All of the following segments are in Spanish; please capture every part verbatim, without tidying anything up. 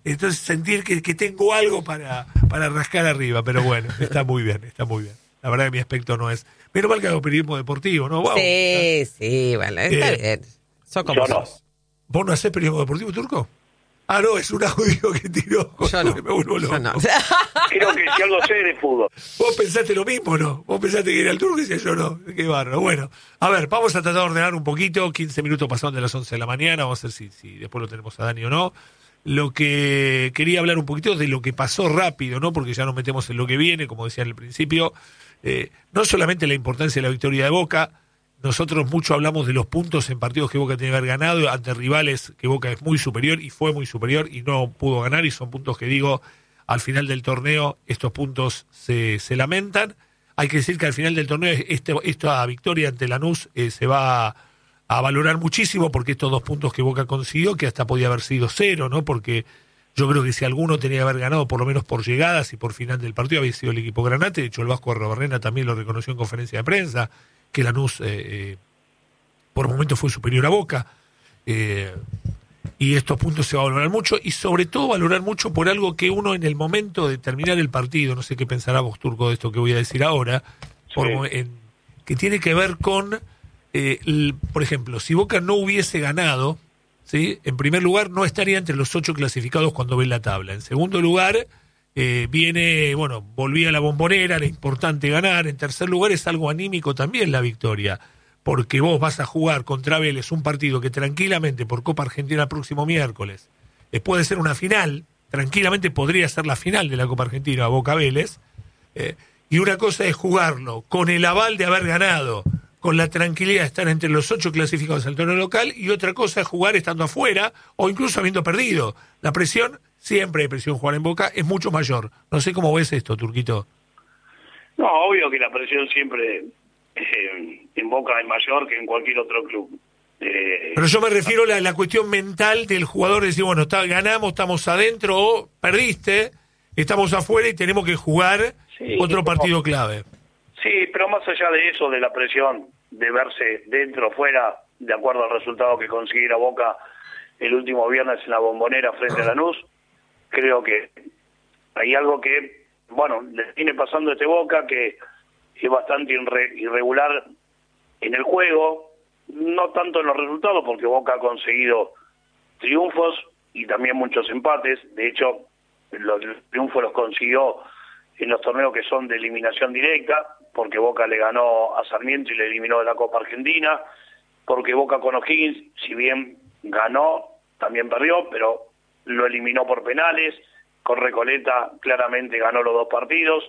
entonces sentir que, que tengo algo para, para rascar arriba, pero bueno, está muy bien, está muy bien. La verdad que mi aspecto no es... Menos mal que hago periodismo deportivo, ¿no? Wow, sí, ¿no? sí, bueno, está Eh, bien. Sos como yo no. sos. ¿Vos no hacés periodismo deportivo, Turco? Ah, no, es un audio que tiró. Yo no. Me vuelvo loco. Yo no. Creo que si algo sé de fútbol. Vos pensaste lo mismo, ¿no? Vos pensaste que era el Turco y decía yo no. Qué barro. Bueno, a ver, vamos a tratar de ordenar un poquito. quince minutos pasaron de las once de la mañana. Vamos a ver si, si después lo tenemos a Dani o no. Lo que quería hablar un poquito de lo que pasó rápido, ¿no? Porque ya nos metemos en lo que viene, como decía en el principio. Eh, no solamente la importancia de la victoria de Boca. Nosotros mucho hablamos de los puntos en partidos que Boca tiene que haber ganado ante rivales que Boca es muy superior y fue muy superior y no pudo ganar, y son puntos que digo, al final del torneo estos puntos se, se lamentan. Hay que decir que al final del torneo este, esta victoria ante Lanús eh, se va a, a valorar muchísimo, porque estos dos puntos que Boca consiguió, que hasta podía haber sido cero, ¿no? Porque yo creo que si alguno tenía que haber ganado, por lo menos por llegadas y por final del partido, había sido el equipo Granate. De hecho, el Vasco Arrobarrena también lo reconoció en conferencia de prensa, que Lanús eh, eh, por momentos fue superior a Boca, eh, y estos puntos se va a valorar mucho, y sobre todo valorar mucho por algo que uno en el momento de terminar el partido, no sé qué pensará vos, Turco, de esto que voy a decir ahora, Sí. por, en, que tiene que ver con, eh, el, por ejemplo, si Boca no hubiese ganado, ¿sí? En primer lugar no estaría entre los ocho clasificados cuando ven la tabla. En segundo lugar, Eh, viene, bueno, volvía a la Bombonera, era importante ganar. En tercer lugar es algo anímico también la victoria, porque vos vas a jugar contra Vélez un partido que tranquilamente por Copa Argentina el próximo miércoles eh, puede ser una final, tranquilamente podría ser la final de la Copa Argentina, Boca Vélez, eh, y una cosa es jugarlo con el aval de haber ganado, con la tranquilidad de estar entre los ocho clasificados al torneo local, y otra cosa es jugar estando afuera o incluso habiendo perdido. La presión, siempre hay presión jugar en Boca, es mucho mayor. No sé cómo ves esto, Turquito. No, obvio que la presión siempre eh, en Boca es mayor que en cualquier otro club. Eh, Pero yo me refiero a la, la cuestión mental del jugador, de decir, bueno, está, ganamos, estamos adentro, o perdiste, estamos afuera y tenemos que jugar sí, otro partido no. clave. Sí, pero más allá de eso, de la presión, de verse dentro o fuera, de acuerdo al resultado que consiguiera Boca el último viernes en la Bombonera frente a Lanús, creo que hay algo que, bueno, le viene pasando a este Boca, que es bastante irre- irregular en el juego, no tanto en los resultados, porque Boca ha conseguido triunfos y también muchos empates. De hecho, los triunfos los consiguió en los torneos que son de eliminación directa, porque Boca le ganó a Sarmiento y le eliminó de la Copa Argentina, porque Boca con O'Higgins, si bien ganó, también perdió, pero lo eliminó por penales. Con Recoleta claramente ganó los dos partidos,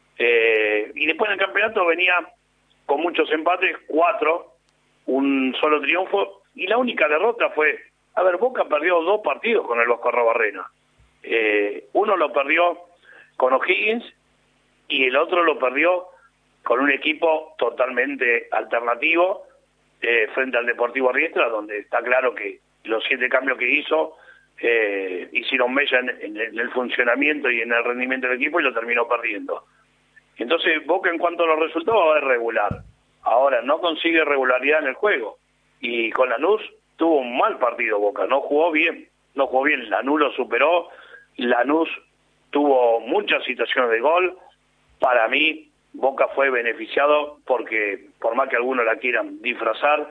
eh, y después en el campeonato venía con muchos empates, cuatro, un solo triunfo, y la única derrota fue, a ver, Boca perdió dos partidos con el Vasco Arrobarrena. Eh, uno lo perdió con O'Higgins y el otro lo perdió con un equipo totalmente alternativo eh, frente al Deportivo Riestra, donde está claro que los siete cambios que hizo eh, hicieron mella en, en, en el funcionamiento y en el rendimiento del equipo, y lo terminó perdiendo. Entonces Boca, en cuanto a los resultados, es regular. Ahora no consigue regularidad en el juego, y con Lanús tuvo un mal partido Boca, no jugó bien, no jugó bien. Lanús lo superó, Lanús tuvo muchas situaciones de gol. Para mí Boca fue beneficiado porque, por más que algunos la quieran disfrazar,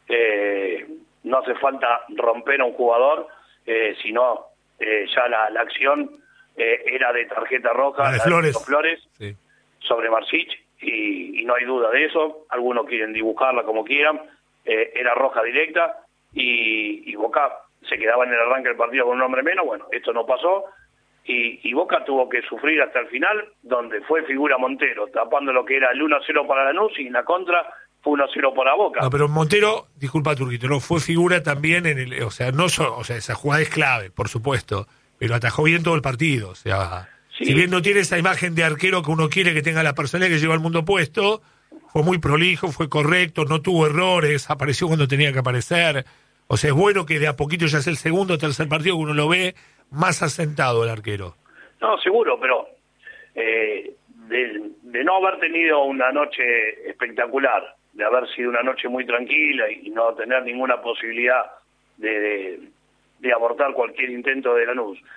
eh, no hace falta romper a un jugador, eh, sino eh, ya la, la acción eh, era de tarjeta roja, La de la Flores, de Flores sí, sobre Marsic, y, y no hay duda de eso. Algunos quieren dibujarla como quieran, eh, era roja directa, y, y Boca se quedaba en el arranque del partido con un hombre menos. Bueno, esto no pasó, y, y Boca tuvo que sufrir hasta el final, donde fue figura Montero, tapando lo que era el uno a cero para Lanús, y en la contra fue uno a cero para Boca. No, pero Montero, disculpa Turquito, no fue figura también en el, o sea, no so, o sea, esa jugada es clave, por supuesto, pero atajó bien todo el partido, o sea, Sí. si bien no tiene esa imagen de arquero que uno quiere que tenga la personalidad que lleva al mundo opuesto, fue muy prolijo, fue correcto, no tuvo errores, apareció cuando tenía que aparecer. O sea, es bueno que de a poquito ya es el segundo o tercer partido que uno lo ve más asentado el arquero. No, seguro, pero eh, de, de no haber tenido una noche espectacular, de haber sido una noche muy tranquila y no tener ninguna posibilidad de, de, de abortar cualquier intento de Lanús,